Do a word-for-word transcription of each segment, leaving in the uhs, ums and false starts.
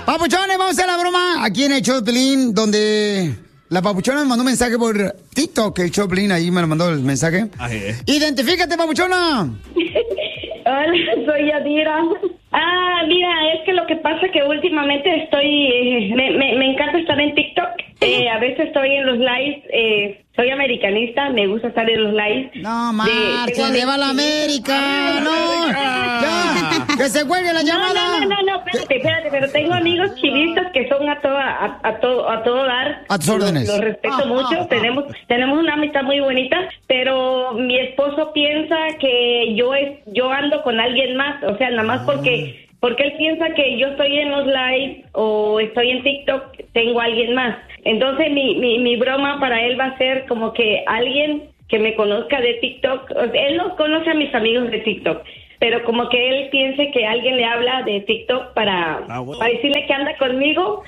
Papuchones, vamos a hacer la broma aquí en el show de Piolín, donde la papuchona me mandó un mensaje por TikTok, el show de Piolín, ahí me lo mandó el mensaje. Ay, eh. Identifícate, papuchona. Hola, soy Yadira. Ah, mira, es que lo que pasa es que últimamente estoy, eh, me, me, me encanta estar en TikTok. Eh, a veces estoy en los lives, eh, soy americanista, me gusta estar en los lives. No, marcha, lleva la América, no, ya, que se cuelgue la llamada. No, no, no, no, espérate, espérate, pero tengo amigos chivistas que son a todo, a, a todo, a todo dar. A tus órdenes. Los, los respeto ah, mucho, ah, tenemos, ah. tenemos una amistad muy bonita, pero mi esposo piensa que yo es, yo ando con alguien más, o sea, nada más porque... Porque él piensa que yo estoy en los lives o estoy en TikTok, tengo a alguien más. Entonces mi, mi, mi broma para él va a ser como que alguien que me conozca de TikTok. O sea, él no conoce a mis amigos de TikTok, pero como que él piense que alguien le habla de TikTok para, ah, bueno. para decirle que anda conmigo.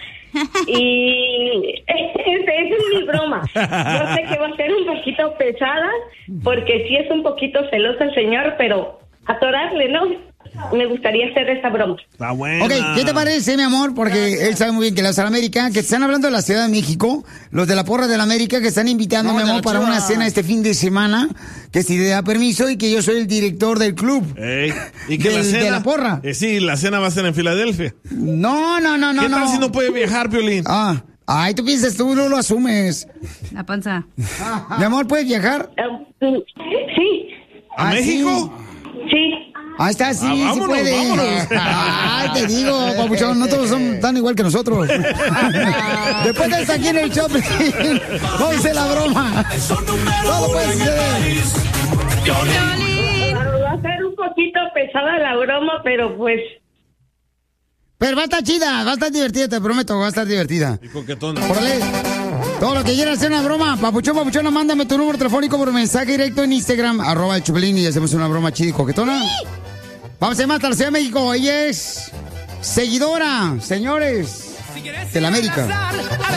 Y esa es mi broma. Yo sé que va a ser un poquito pesada, porque sí es un poquito celoso el señor, pero atorarle, ¿no? Me gustaría hacer esa broma. Está buena. Ok, ¿qué te parece, mi amor? Porque él sabe muy bien que la de la América, que están hablando de la Ciudad de México, los de la porra de la América, que están invitando, no, mi amor, para una cena este fin de semana, que si te da permiso y que yo soy el director del club. Ey, ¿y que del, la cena? De la porra. Eh, sí, la cena va a ser en Filadelfia. No, no, no, no. ¿Qué tal no. si no puede viajar, Piolín? Ah, ay, tú piensas, tú no lo asumes. La panza. Mi amor, ¿puedes viajar? Uh, sí. ¿A ¿Ah, México? Sí. Ahí está, sí, ah, vámonos, sí puede. Vámonos. Ay, te digo, papuchón, no todos son tan igual que nosotros. Después de estar aquí en el shopping, vamos a hacer la broma. Todo puede suceder. Va a ser un poquito pesada la broma, pero pues... Pero va a estar chida, va a estar divertida, te prometo, va a estar divertida. Y coquetona. Órale. Todo lo que quieras hacer una broma, papuchón, papuchona, mándame tu número telefónico por mensaje directo en Instagram, arroba el Chupelín, y hacemos una broma chida y coquetona. Vamos a ir más hasta la Ciudad de México. Ella es seguidora, señores, de la América.